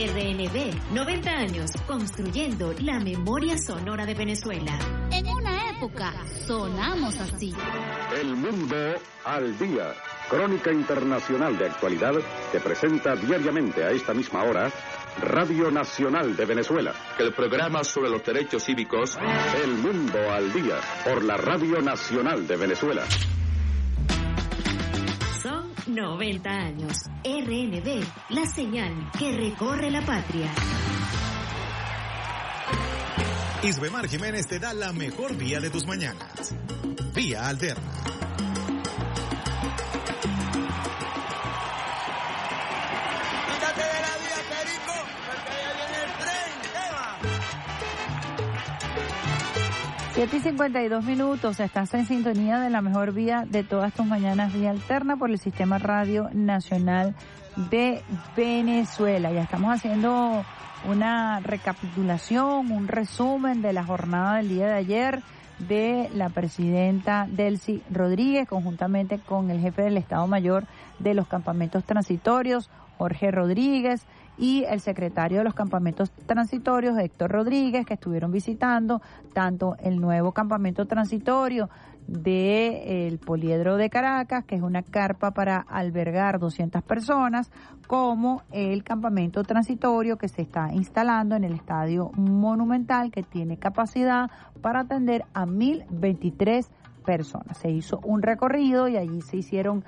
RNB, 90 años construyendo la memoria sonora de Venezuela. En una época sonamos así. El mundo al día. Crónica internacional de actualidad que presenta diariamente a esta misma hora Radio Nacional de Venezuela. El programa sobre los derechos cívicos. El mundo al día por la Radio Nacional de Venezuela. Son 90 años. RNB, la señal que recorre la patria. Isbemar Jiménez te da la mejor vía de tus mañanas. Vía Alterna. Quítate de la vía, Perico, porque ya viene el tren. 7:52. Estás en sintonía de la mejor vía de todas tus mañanas, Vía Alterna, por el Sistema Radio Nacional de Venezuela. Ya estamos haciendo una recapitulación, un resumen de la jornada del día de ayer de la presidenta Delcy Rodríguez, conjuntamente con el jefe del Estado Mayor de los Campamentos Transitorios, Jorge Rodríguez, y el secretario de los Campamentos Transitorios, Héctor Rodríguez, que estuvieron visitando tanto el nuevo campamento transitorio del Poliedro de Caracas, que es una carpa para albergar 200 personas, como el campamento transitorio que se está instalando en el Estadio Monumental, que tiene capacidad para atender a 1.023 personas. Se hizo un recorrido y allí se hicieron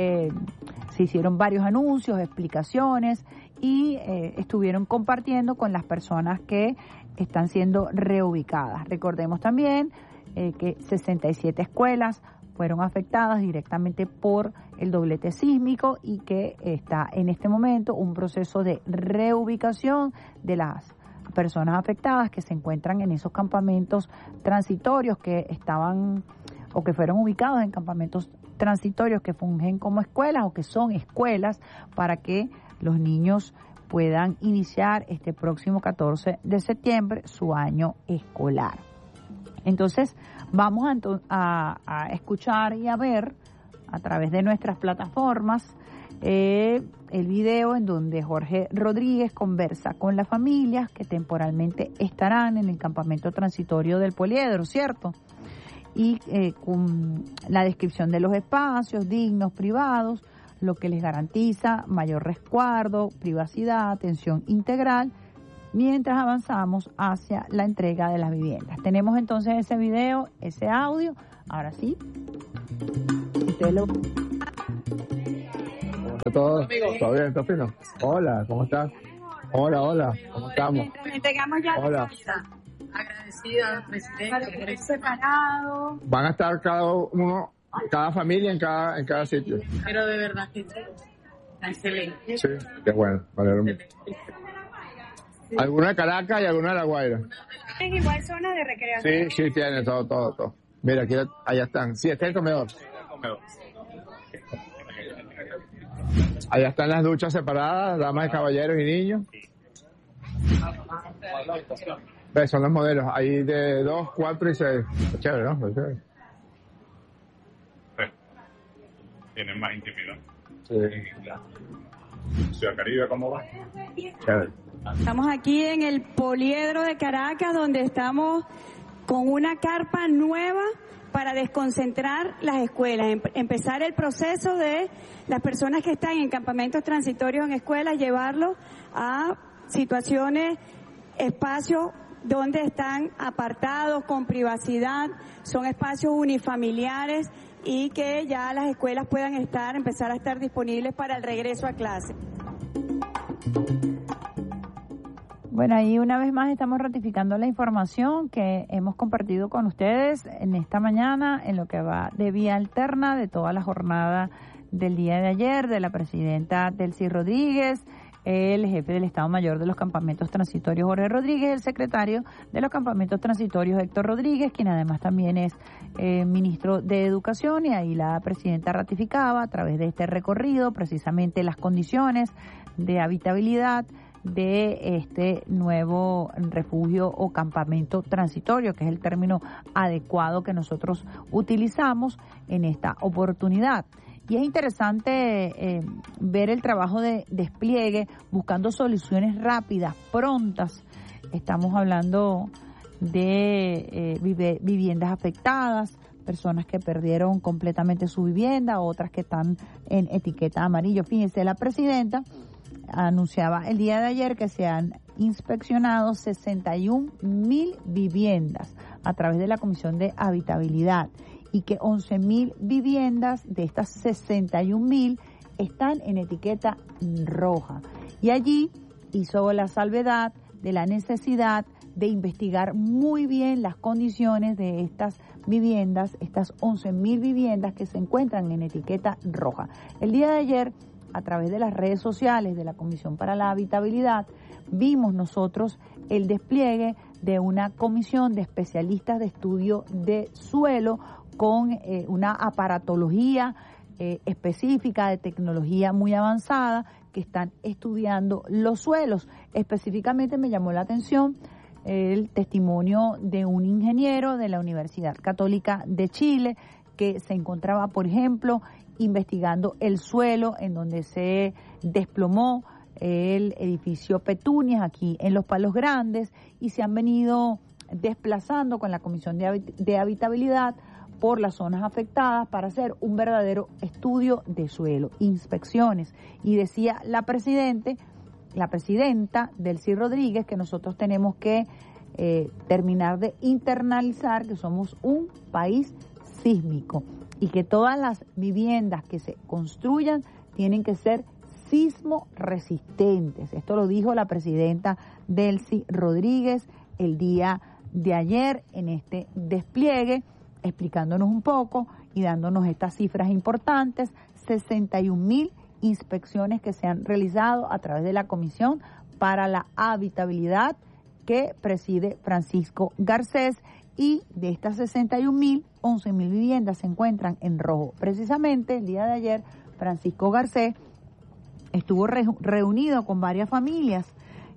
varios anuncios, explicaciones, y estuvieron compartiendo con las personas que están siendo reubicadas. Recordemos también que 67 escuelas fueron afectadas directamente por el doblete sísmico y que está en este momento un proceso de reubicación de las personas afectadas que se encuentran en esos campamentos transitorios que estaban o que fueron ubicados en campamentos transitorios que fungen como escuelas o que son escuelas para que los niños puedan iniciar este próximo 14 de septiembre su año escolar. Entonces, vamos a escuchar y a ver a través de nuestras plataformas el video en donde Jorge Rodríguez conversa con las familias que temporalmente estarán en el campamento transitorio del Poliedro, ¿cierto? Y con la descripción de los espacios dignos, privados, lo que les garantiza mayor resguardo, privacidad, atención integral, mientras avanzamos hacia la entrega de las viviendas. Tenemos entonces ese video, ese audio. Ahora sí. Hola a todos. ¿Todo bien? ¿Todo fino? Hola, ¿cómo estás? Hola, ¿cómo estamos? Entregamos ya hola. Agradecida, presidente. Separado. Van a estar cada familia en cada sitio. Pero de verdad que sí. Excelente. Sí, qué bueno. Vale, alguna de Caracas y alguna de La Guaira. ¿Tienen igual zona de recreación? Sí, tiene todo. Mira, aquí, allá están. Sí, está el comedor. Allá están las duchas separadas, damas y caballeros y niños. ¿Ves? Son los modelos. Hay de 2, 4 y 6. Chévere, ¿no? Chévere. Tienen más intimidad. Sí. Ciudad Caribe, ¿cómo va? Chévere. Estamos aquí en el Poliedro de Caracas, donde estamos con una carpa nueva para desconcentrar las escuelas, empezar el proceso de las personas que están en campamentos transitorios en escuelas, llevarlos a situaciones, espacios donde están apartados, con privacidad, son espacios unifamiliares y que ya las escuelas puedan empezar a estar disponibles para el regreso a clase. Bueno, ahí una vez más estamos ratificando la información que hemos compartido con ustedes en esta mañana, en lo que va de Vía Alterna, de toda la jornada del día de ayer, de la presidenta Delcy Rodríguez, el jefe del Estado Mayor de los Campamentos Transitorios, Jorge Rodríguez, el secretario de los Campamentos Transitorios, Héctor Rodríguez, quien además también es ministro de Educación, y ahí la presidenta ratificaba a través de este recorrido precisamente las condiciones de habitabilidad de este nuevo refugio o campamento transitorio, que es el término adecuado que nosotros utilizamos en esta oportunidad. Y es interesante ver el trabajo de despliegue, buscando soluciones rápidas, prontas. Estamos hablando de viviendas afectadas, personas que perdieron completamente su vivienda, otras que están en etiqueta amarillo. Fíjense, la presidenta anunciaba el día de ayer que se han inspeccionado 61,000 viviendas a través de la Comisión de Habitabilidad y que 11,000 viviendas de estas 61,000 están en etiqueta roja. Y allí hizo la salvedad de la necesidad de investigar muy bien las condiciones de estas viviendas, estas 11,000 viviendas que se encuentran en etiqueta roja. El día de ayer, a través de las redes sociales de la Comisión para la Habitabilidad, vimos nosotros el despliegue de una comisión de especialistas de estudio de suelo con una aparatología específica de tecnología muy avanzada que están estudiando los suelos. Específicamente me llamó la atención el testimonio de un ingeniero de la Universidad Católica de Chile que se encontraba, por ejemplo, investigando el suelo en donde se desplomó el edificio Petunias aquí en Los Palos Grandes y se han venido desplazando con la Comisión de Habitabilidad por las zonas afectadas para hacer un verdadero estudio de suelo, inspecciones. Y decía la presidenta Delcy Rodríguez que nosotros tenemos que terminar de internalizar que somos un país sísmico y que todas las viviendas que se construyan tienen que ser sismo resistentes. Esto lo dijo la presidenta Delcy Rodríguez el día de ayer en este despliegue, explicándonos un poco y dándonos estas cifras importantes: 61,000 inspecciones que se han realizado a través de la Comisión para la Habitabilidad que preside Francisco Garcés, y de estas 61,000, 11,000 viviendas se encuentran en rojo. Precisamente el día de ayer Francisco Garcés estuvo reunido con varias familias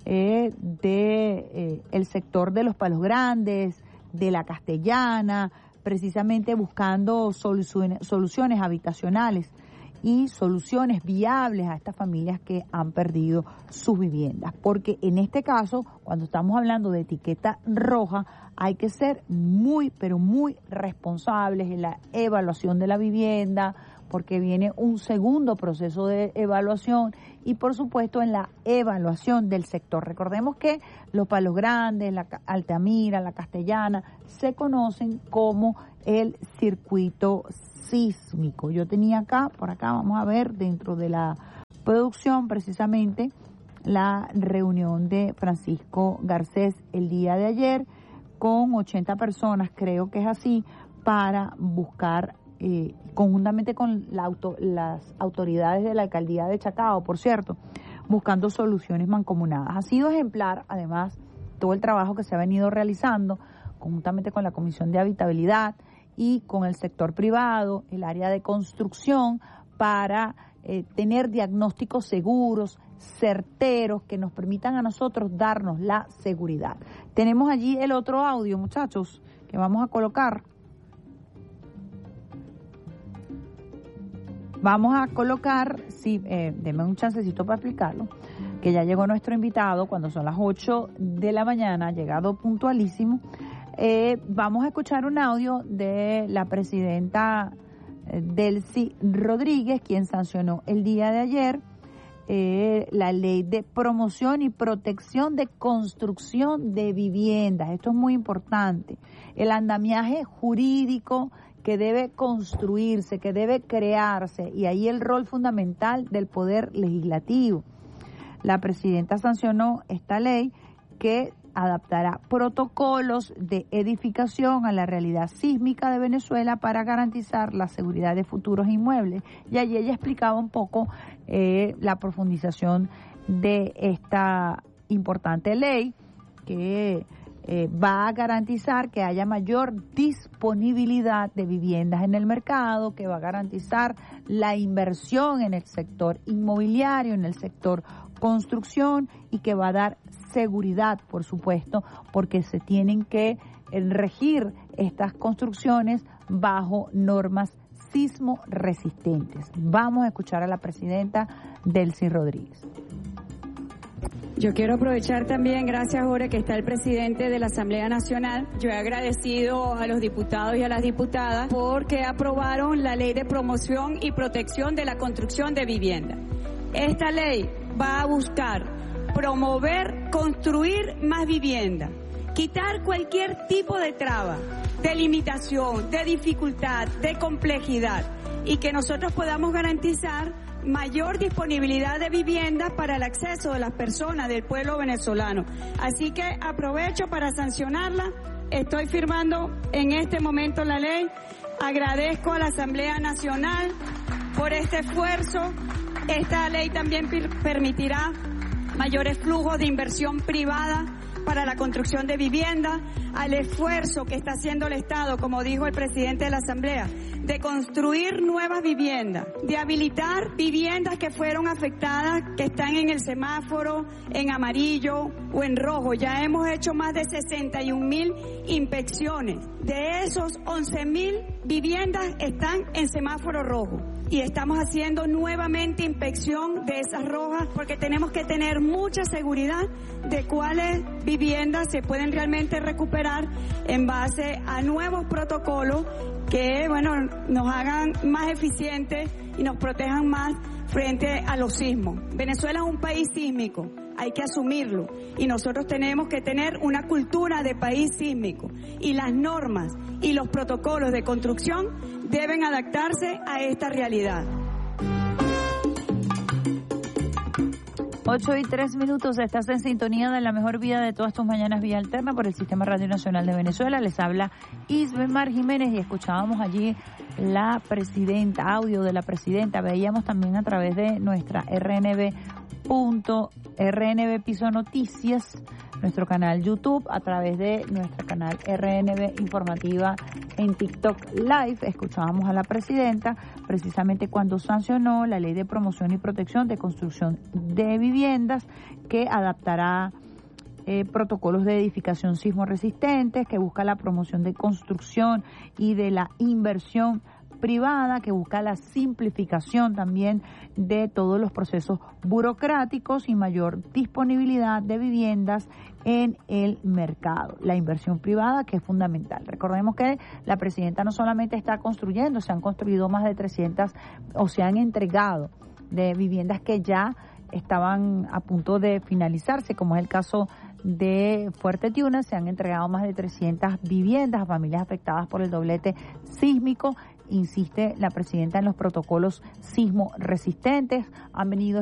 el sector de Los Palos Grandes, de La Castellana, precisamente buscando soluciones habitacionales y soluciones viables a estas familias que han perdido sus viviendas. Porque en este caso, cuando estamos hablando de etiqueta roja, hay que ser muy, pero muy responsables en la evaluación de la vivienda, porque viene un segundo proceso de evaluación y, por supuesto, en la evaluación del sector. Recordemos que Los Palos Grandes, la Altamira, La Castellana, se conocen como el circuito sísmico. Yo tenía por acá, vamos a ver, dentro de la producción, precisamente, la reunión de Francisco Garcés el día de ayer con 80 personas, creo que es así, para buscar conjuntamente con las autoridades de la alcaldía de Chacao, por cierto, buscando soluciones mancomunadas. Ha sido ejemplar, además, todo el trabajo que se ha venido realizando conjuntamente con la Comisión de Habitabilidad y con el sector privado, el área de construcción, para tener diagnósticos seguros, certeros, que nos permitan a nosotros darnos la seguridad. Tenemos allí el otro audio, muchachos, que vamos a colocar. Vamos a colocar, denme un chancecito para explicarlo, que ya llegó nuestro invitado cuando son las 8 de la mañana, ha llegado puntualísimo. Vamos a escuchar un audio de la presidenta Delcy Rodríguez, quien sancionó el día de ayer la ley de promoción y protección de construcción de viviendas. Esto es muy importante. El andamiaje jurídico que debe construirse, que debe crearse, y ahí el rol fundamental del Poder Legislativo. La presidenta sancionó esta ley que adaptará protocolos de edificación a la realidad sísmica de Venezuela para garantizar la seguridad de futuros inmuebles. Y allí ella explicaba un poco la profundización de esta importante ley que va a garantizar que haya mayor disponibilidad de viviendas en el mercado, que va a garantizar la inversión en el sector inmobiliario, en el sector construcción, y que va a dar seguridad, por supuesto, porque se tienen que regir estas construcciones bajo normas sismo resistentes. Vamos a escuchar a la presidenta Delcy Rodríguez. Yo quiero aprovechar también, gracias Jorge, que está el presidente de la Asamblea Nacional. Yo he agradecido a los diputados y a las diputadas porque aprobaron la Ley de Promoción y Protección de la Construcción de Vivienda. Esta ley va a buscar promover, construir más vivienda, quitar cualquier tipo de traba, de limitación, de dificultad, de complejidad, y que nosotros podamos garantizar mayor disponibilidad de viviendas para el acceso de las personas del pueblo venezolano. Así que aprovecho para sancionarla. Estoy firmando en este momento la ley. Agradezco a la Asamblea Nacional por este esfuerzo. Esta ley también permitirá mayores flujos de inversión privada para la construcción de vivienda, al esfuerzo que está haciendo el Estado, como dijo el presidente de la Asamblea, de construir nuevas viviendas, de habilitar viviendas que fueron afectadas, que están en el semáforo, en amarillo o en rojo. Ya hemos hecho más de 61,000 inspecciones. De esos, 11,000 viviendas están en semáforo rojo. Y estamos haciendo nuevamente inspección de esas rojas porque tenemos que tener mucha seguridad de cuáles viviendas se pueden realmente recuperar en base a nuevos protocolos que, nos hagan más eficientes y nos protejan más frente a los sismos. Venezuela es un país sísmico, hay que asumirlo, y nosotros tenemos que tener una cultura de país sísmico, y las normas y los protocolos de construcción deben adaptarse a esta realidad. 8:03, estás en sintonía de la mejor vida de todas tus mañanas, Vía Alterna, por el Sistema Radio Nacional de Venezuela. Les habla Isbemar Jiménez y escuchábamos allí la presidenta, audio de la presidenta. Veíamos también a través de nuestra RNB Piso Noticias, nuestro canal YouTube, a través de nuestro canal RNB Informativa en TikTok Live. Escuchábamos a la presidenta precisamente cuando sancionó la Ley de Promoción y Protección de Construcción de Viviendas, que adaptará protocolos de edificación sismo resistentes, que busca la promoción de construcción y de la inversión privada, que busca la simplificación también de todos los procesos burocráticos y mayor disponibilidad de viviendas en el mercado. La inversión privada, que es fundamental. Recordemos que la presidenta no solamente está construyendo, se han construido más de 300 o se han entregado de viviendas que ya estaban a punto de finalizarse, como es el caso de Fuerte Tiuna. Se han entregado más de 300 viviendas a familias afectadas por el doblete sísmico. Insiste la presidenta en los protocolos sismo resistentes. Han venido